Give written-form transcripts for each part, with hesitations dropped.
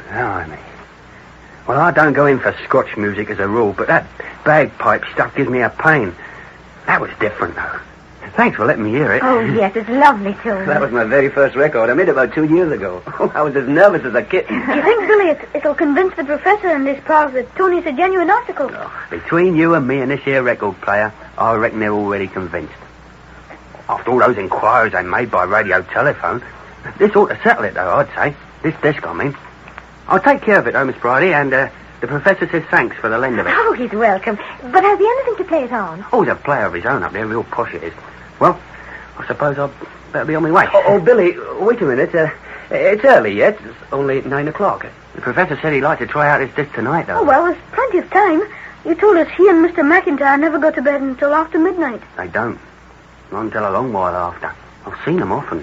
Blimey. Well, I don't go in for Scotch music as a rule, but that bagpipe stuff gives me a pain. That was different, though. Thanks for letting me hear it. Oh, yes, it's lovely, Tony. That was my very first record. I made it about 2 years ago. I was as nervous as a kitten. Do you think, Billy, it'll convince the professor and this pal that Tony's a genuine article? Oh, between you and me and this here record player, I reckon they're already convinced. After all those inquiries they made by radio telephone, this ought to settle it, though, I'd say. This disc, I mean. I'll take care of it, Miss Bridie, and the professor says thanks for the lend of it. Oh, he's welcome. But has he anything to play it on? Oh, he's a player of his own up there, real posh it is. Well, I suppose I'll better be on my way. Oh, Billy, wait a minute. It's early yet. It's only 9 o'clock. The professor said he'd like to try out his disc tonight, though. Oh, well, there's plenty of time. You told us he and Mr. McIntyre never go to bed until after midnight. They don't. Not until a long while after. I've seen them often.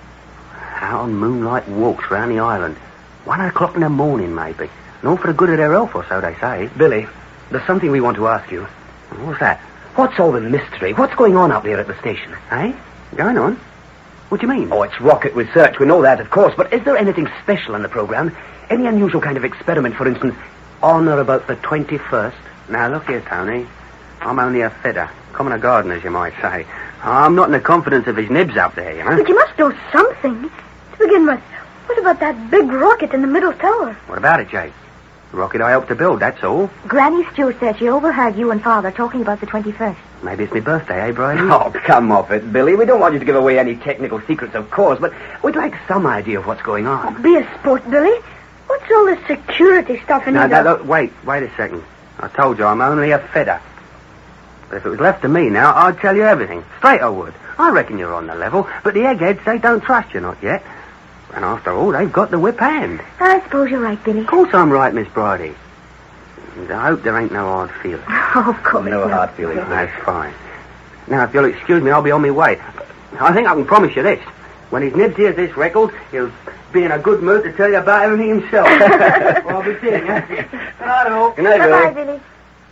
Out on moonlight walks round the island. 1 o'clock in the morning, maybe. And all for the good of their health, or so they say. Billy, there's something we want to ask you. What's that? What's all the mystery? What's going on up there at the station? Eh? Going on? What do you mean? Oh, it's rocket research. We know that, of course. But is there anything special in the program? Any unusual kind of experiment, for instance, on or about the 21st? Now, look here, Tony. I'm only a fitter. Commoner gardener, as you might say. I'm not in the confidence of his nibs up there, you know. But you must know something. To begin with, what about that big rocket in the middle tower? What about it, Jake? The rocket I helped to build, that's all. Granny Stewart said she overheard you and Father talking about the 21st. Maybe it's my birthday, eh, Brian? Oh, come off it, Billy. We don't want you to give away any technical secrets, of course, but we'd like some idea of what's going on. Be a sport, Billy. What's all this security stuff in Now, here? look, wait a second. I told you I'm only a fitter. But if it was left to me now, I'd tell you everything. Straight I would. I reckon you're on the level, but the eggheads, they don't trust you, not yet. And after all, they've got the whip hand. I suppose you're right, Billy. Of course I'm right, Miss Bridie. And I hope there ain't no hard feelings. Oh, of course. No hard feelings. That's fine. Now, if you'll excuse me, I'll be on my way. I think I can promise you this. When his nibs hears this record, he'll be in a good mood to tell you about everything himself. Well, I'll be seeing you. Hello. Good night, Bye-bye, Billy. Billy.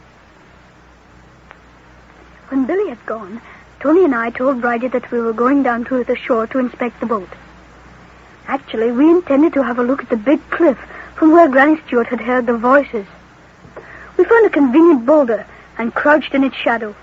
When Billy had gone, Tony and I told Bridie that we were going down to the shore to inspect the boat. Actually, we intended to have a look at the big cliff from where Granny Stewart had heard the voices. We found a convenient boulder and crouched in its shadow.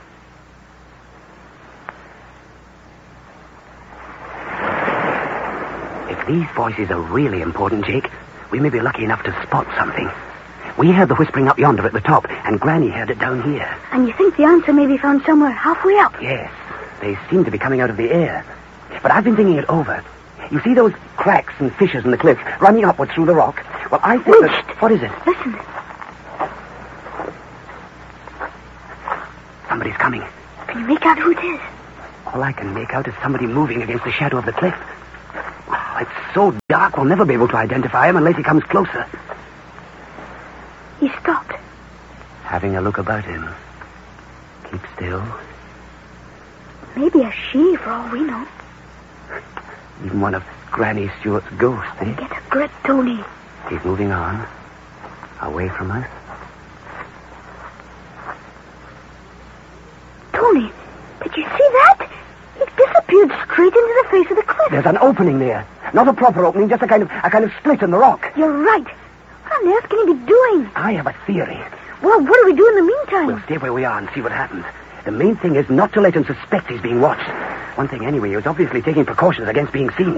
If these voices are really important, Jake, we may be lucky enough to spot something. We heard the whispering up yonder at the top, and Granny heard it down here. And you think the answer may be found somewhere halfway up? Yes, they seem to be coming out of the air. But I've been thinking it over. You see those cracks and fissures in the cliff running upward through the rock? Well, I think that... What is it? Listen. Somebody's coming. Can you make out who it is? All I can make out is somebody moving against the shadow of the cliff. Oh, it's so dark we'll never be able to identify him unless he comes closer. He stopped. Having a look about him. Keep still. Maybe a she, for all we know. Even one of Granny Stewart's ghosts, eh? Get a grip, Tony. He's moving on. Away from us. Tony, did you see that? It disappeared straight into the face of the cliff. There's an opening there. Not a proper opening, just a kind of split in the rock. You're right. What on earth can he be doing? I have a theory. Well, what do we do in the meantime? We'll stay where we are and see what happens. The main thing is not to let him suspect he's being watched. One thing anyway, he was obviously taking precautions against being seen.